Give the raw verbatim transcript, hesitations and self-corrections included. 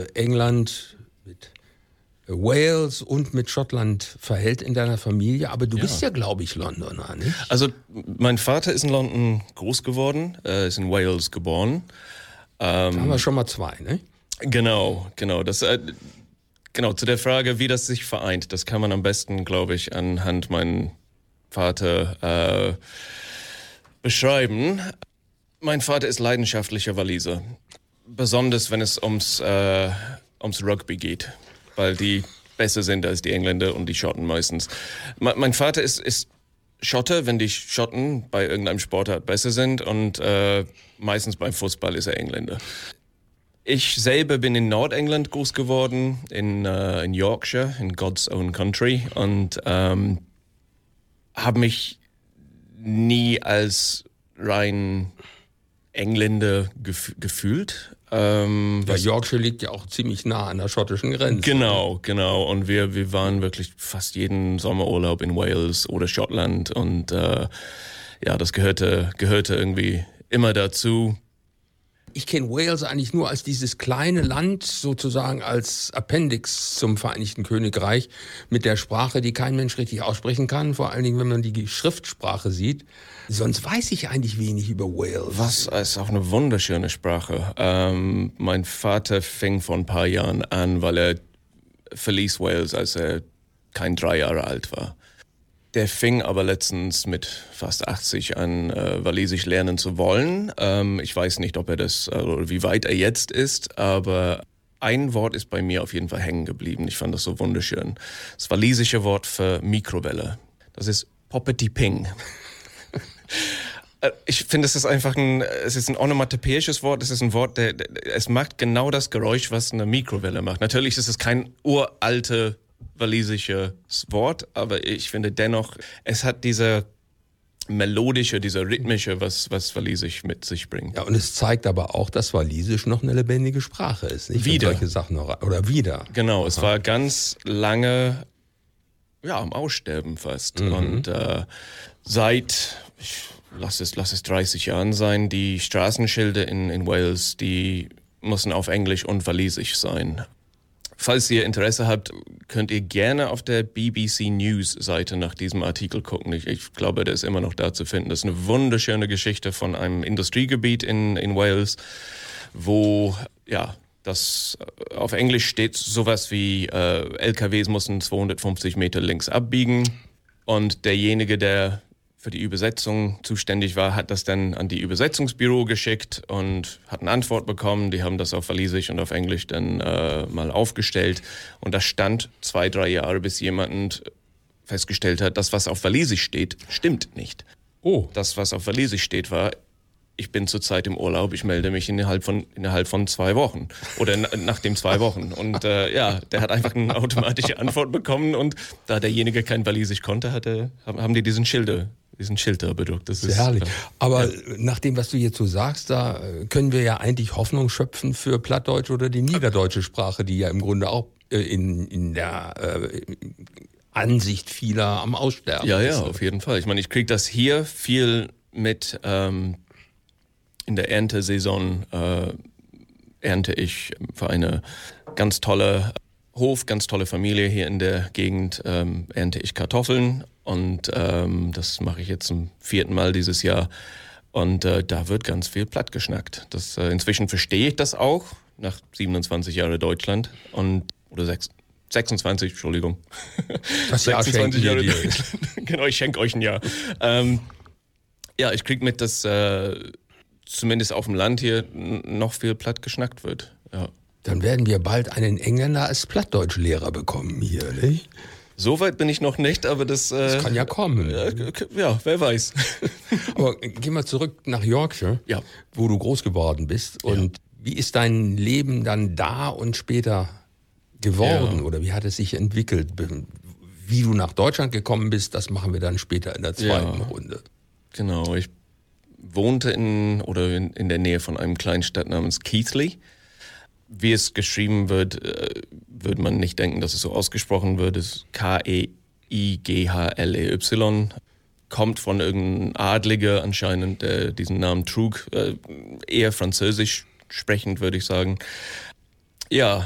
England, mit Wales und mit Schottland verhält in deiner Familie. Aber du ja. bist ja, glaube ich, Londoner, nicht? Also mein Vater ist in London groß geworden, äh, ist in Wales geboren. Ähm, da haben wir schon mal zwei, ne? Genau, genau. Das, äh, genau, zu der Frage, wie das sich vereint, das kann man am besten, glaube ich, anhand meinen Vater äh, beschreiben. Mein Vater ist leidenschaftlicher Waliser, besonders wenn es ums, äh, ums Rugby geht, weil die besser sind als die Engländer und die Schotten meistens. Me- mein Vater ist, ist Schotte, wenn die Schotten bei irgendeinem Sportart besser sind und äh, meistens beim Fußball ist er Engländer. Ich selber bin in Nordengland groß geworden, in, äh, in Yorkshire, in God's Own Country und ähm, habe mich nie als rein Engländer gef- gefühlt. Ähm, ja, Yorkshire liegt ja auch ziemlich nah an der schottischen Grenze. Genau, genau. Und wir, wir waren wirklich fast jeden Sommerurlaub in Wales oder Schottland und äh, ja, das gehörte, gehörte irgendwie immer dazu. Ich kenne Wales eigentlich nur als dieses kleine Land, sozusagen als Appendix zum Vereinigten Königreich, mit der Sprache, die kein Mensch richtig aussprechen kann, vor allen Dingen, wenn man die Schriftsprache sieht. Sonst weiß ich eigentlich wenig über Wales. Was ist auch eine wunderschöne Sprache. Ähm, mein Vater fing vor ein paar Jahren an, weil er verließ Wales, als er kein drei Jahre alt war. Der fing aber letztens mit fast achtzig an, äh, Walisisch lernen zu wollen. Ähm, ich weiß nicht, ob er das, oder wie weit er jetzt ist, aber ein Wort ist bei mir auf jeden Fall hängen geblieben. Ich fand das so wunderschön. Das walisische Wort für Mikrowelle. Das ist Poppety Ping. Ich finde, es ist einfach ein, es ist ein onomatopoeisches Wort. Es ist ein Wort, der, der, es macht genau das Geräusch, was eine Mikrowelle macht. Natürlich ist es kein uralte walisisches Wort, aber ich finde dennoch, es hat diese melodische, diese rhythmische, was, was Walisisch mit sich bringt. Ja, und es zeigt aber auch, dass Walisisch noch eine lebendige Sprache ist, nicht? Wieder. Solche Sachen noch, oder wieder. Genau, Aha. Es war ganz lange, ja, am Aussterben fast. Mhm. Und äh, seit, ich lass es, lass es dreißig Jahren sein, die Straßenschilder in, in Wales, die müssen auf Englisch und Walisisch sein. Falls ihr Interesse habt, könnt ihr gerne auf der B B C News Seite nach diesem Artikel gucken. Ich, ich glaube, der ist immer noch da zu finden. Das ist eine wunderschöne Geschichte von einem Industriegebiet in, in Wales, wo, ja, das auf Englisch steht sowas wie äh, L K Ws mussten zweihundertfünfzig Meter links abbiegen und derjenige, der für die Übersetzung zuständig war, hat das dann an die Übersetzungsbüro geschickt und hat eine Antwort bekommen. Die haben das auf Walisisch und auf Englisch dann äh, mal aufgestellt. Und das stand zwei, drei Jahre, bis jemand festgestellt hat, das, was auf Walisisch steht, stimmt nicht. Oh. Das, was auf Walisisch steht, war, ich bin zurzeit im Urlaub, ich melde mich innerhalb von, innerhalb von zwei Wochen oder na, nach den zwei Wochen. Und äh, ja, der hat einfach eine automatische Antwort bekommen und da derjenige kein Walisisch konnte, hatte, haben die diesen Schilder diesen Schild da bedruckt. Das Sehr ist herrlich. Aber ja. Nach dem, was du jetzt so sagst, da können wir ja eigentlich Hoffnung schöpfen für Plattdeutsch oder die niederdeutsche Sprache, die ja im Grunde auch in, in der äh, Ansicht vieler am Aussterben ja, ist. Ja, ja, auf jeden Fall. Ich meine, ich kriege das hier viel mit ähm, in der Erntesaison äh, ernte ich für eine ganz tolle Hof, ganz tolle Familie hier in der Gegend, ähm, ernte ich Kartoffeln. Und ähm, das mache ich jetzt zum vierten Mal dieses Jahr. Und äh, da wird ganz viel platt geschnackt. Das, äh, inzwischen verstehe ich das auch, nach siebenundzwanzig Jahren Deutschland. Und, oder sechs, sechsundzwanzig, Entschuldigung. Das Jahr sechsundzwanzig Jahre dir. Deutschland. Genau, ich schenke euch ein Jahr. ähm, ja, ich kriege mit, dass äh, zumindest auf dem Land hier n- noch viel platt geschnackt wird. Ja. Dann werden wir bald einen Engländer als Plattdeutschlehrer bekommen hier, nicht? So weit bin ich noch nicht, aber das... Äh, das kann ja kommen. Äh, ja, wer weiß. Aber geh mal zurück nach Yorkshire, ja. wo du groß geworden bist. Und ja. Wie ist dein Leben dann da und später geworden? Ja. Oder wie hat es sich entwickelt? Wie du nach Deutschland gekommen bist, das machen wir dann später in der zweiten ja. Runde. Genau, ich wohnte in, oder in, in der Nähe von einem kleinen Stadt namens Keighley. Wie es geschrieben wird, äh, würde man nicht denken, dass es so ausgesprochen wird. Es ist K E I G H L E Y. Kommt von irgendeinem Adliger anscheinend, der diesen Namen trug. Äh, eher französisch sprechend, würde ich sagen. Ja,